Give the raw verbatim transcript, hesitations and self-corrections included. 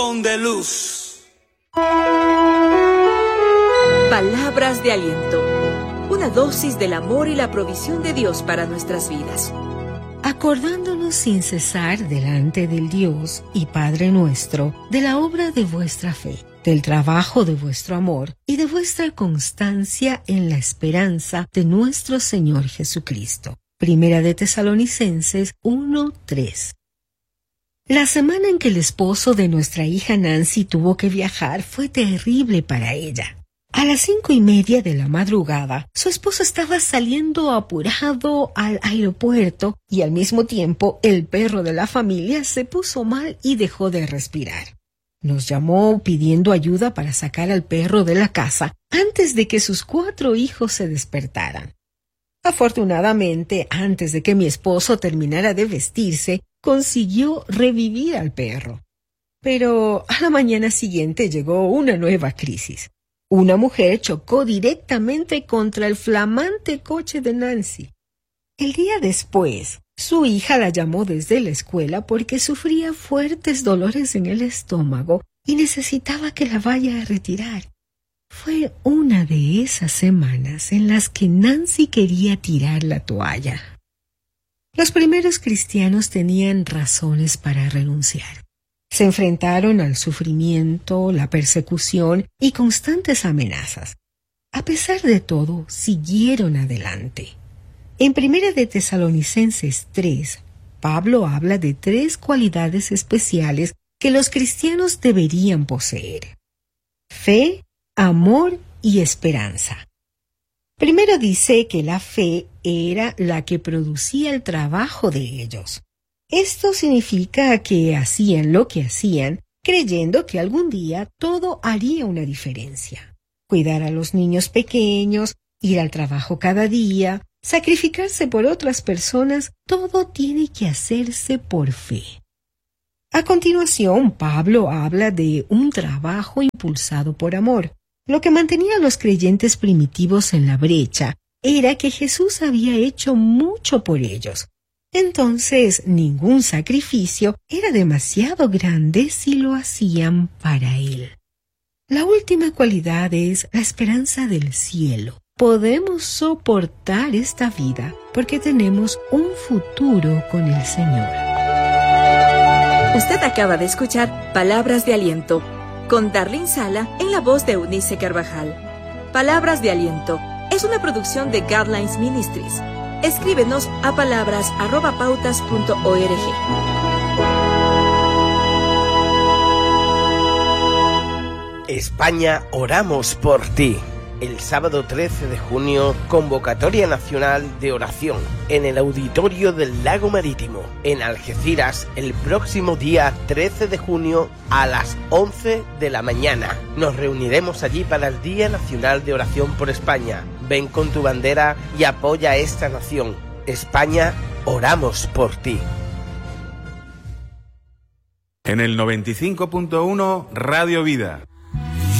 De luz. Palabras de aliento. Una dosis del amor y la provisión de Dios para nuestras vidas. Acordándonos sin cesar delante del Dios y Padre nuestro de la obra de vuestra fe, del trabajo de vuestro amor y de vuestra constancia en la esperanza de nuestro Señor Jesucristo. Primera de Tesalonicenses uno tres. La semana en que el esposo de nuestra hija Nancy tuvo que viajar fue terrible para ella. A las cinco y media de la madrugada, su esposo estaba saliendo apurado al aeropuerto y al mismo tiempo el perro de la familia se puso mal y dejó de respirar. Nos llamó pidiendo ayuda para sacar al perro de la casa antes de que sus cuatro hijos se despertaran. Afortunadamente, antes de que mi esposo terminara de vestirse, consiguió revivir al perro. Pero a la mañana siguiente llegó una nueva crisis. Una mujer chocó directamente contra el flamante coche de Nancy. El día después, su hija la llamó desde la escuela porque sufría fuertes dolores en el estómago y necesitaba que la vaya a retirar. Fue una de esas semanas en las que Nancy quería tirar la toalla. Los primeros cristianos tenían razones para renunciar. Se enfrentaron al sufrimiento, la persecución y constantes amenazas. A pesar de todo, siguieron adelante. En Primera de Tesalonicenses tres, Pablo habla de tres cualidades especiales que los cristianos deberían poseer: fe, amor y esperanza. Primero dice que la fe era la que producía el trabajo de ellos. Esto significa que hacían lo que hacían, creyendo que algún día todo haría una diferencia. Cuidar a los niños pequeños, ir al trabajo cada día, sacrificarse por otras personas, todo tiene que hacerse por fe. A continuación, Pablo habla de un trabajo impulsado por amor. Lo que mantenía a los creyentes primitivos en la brecha era que Jesús había hecho mucho por ellos. Entonces, ningún sacrificio era demasiado grande si lo hacían para Él. La última cualidad es la esperanza del cielo. Podemos soportar esta vida porque tenemos un futuro con el Señor. Usted acaba de escuchar Palabras de Aliento con Darlene Sala en la voz de Eunice Carvajal. Palabras de Aliento es una producción de Guidelines Ministries. Escríbenos a palabras arroba pautas punto org. España, oramos por ti. El sábado trece de junio, convocatoria nacional de oración en el auditorio del Lago Marítimo, en Algeciras, el próximo día trece de junio a las once de la mañana. Nos reuniremos allí para el Día Nacional de Oración por España. Ven con tu bandera y apoya a esta nación. España, oramos por ti. En el noventa y cinco punto uno, Radio Vida.